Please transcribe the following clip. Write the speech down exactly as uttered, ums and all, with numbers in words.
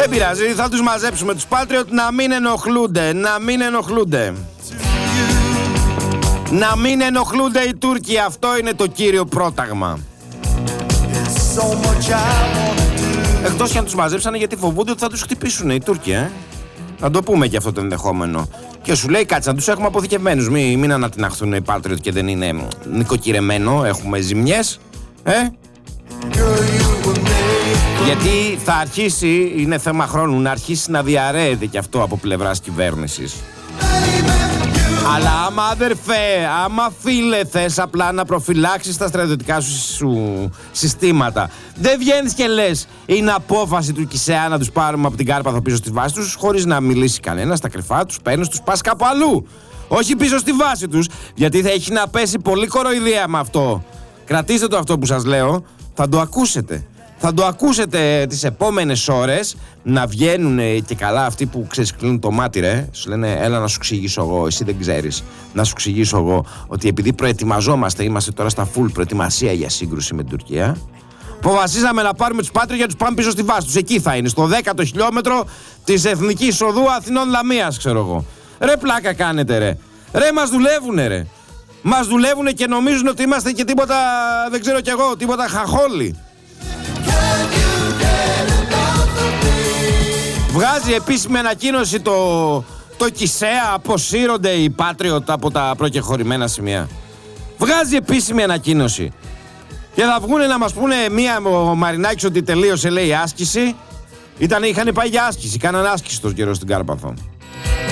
Δεν πειράζει, θα τους μαζέψουμε τους Patriot να μην ενοχλούνται, να μην ενοχλούνται. Να μην ενοχλούνται οι Τούρκοι, αυτό είναι το κύριο πρόταγμα. Εκτός και αν τους μαζέψανε γιατί φοβούνται ότι θα τους χτυπήσουν οι Τούρκοι, ε. Να το πούμε και αυτό το ενδεχόμενο. Και σου λέει κάτσε να τους έχουμε αποθηκευμένους, μην, μην ανατιναχθούν οι Patriot και δεν είναι νοικοκυρεμένο, έχουμε ζημιές, ε. Γιατί θα αρχίσει, είναι θέμα χρόνου, να αρχίσει να διαρρέεται και αυτό από πλευράς κυβέρνησης. Αλλά άμα αδερφέ, άμα φίλε θες απλά να προφυλάξεις τα στρατιωτικά σου, σου συστήματα, δεν βγαίνεις και λες είναι απόφαση του Κισέα να τους πάρουμε από την Κάρπαθο πίσω στη βάση τους, χωρίς να μιλήσει κανένα, στα κρυφά τους παίρνεις, τους πας κάπου αλλού. Όχι πίσω στη βάση τους, γιατί θα έχει να πέσει πολύ κοροϊδία με αυτό. Κρατήστε το αυτό που σας λέω, θα το ακούσετε. Θα το ακούσετε τις επόμενες ώρες να βγαίνουν και καλά αυτοί που ξεσκλίνουν το μάτι, ρε. Σου λένε έλα να σου εξηγήσω εγώ, εσύ δεν ξέρεις. Να σου εξηγήσω εγώ ότι επειδή προετοιμαζόμαστε, είμαστε τώρα στα full προετοιμασία για σύγκρουση με την Τουρκία, αποφασίσαμε να πάρουμε τους Patriot για να τους πάμε πίσω στη βάση τους. Εκεί θα είναι, στο δέκατο χιλιόμετρο της Εθνικής Οδού Αθηνών Λαμίας, ξέρω εγώ. Ρε πλάκα κάνετε, ρε. Ρε μας δουλεύουνε, ρε. Μας δουλεύουνε και νομίζουν ότι είμαστε και τίποτα, δεν ξέρω κι εγώ, τίποτα χαχόλοι. Βγάζει επίσημη ανακοίνωση το, το Κισέα, αποσύρονται οι Patriot από τα προκεχωρημένα σημεία. Βγάζει επίσημη ανακοίνωση. Και θα βγούνε να μας πούνε μία ο Μαρινάκης ότι τελείωσε, λέει, άσκηση. Ήταν, είχαν πάει για άσκηση, κάναν άσκηση τόσο καιρό στην Κάρπαθο.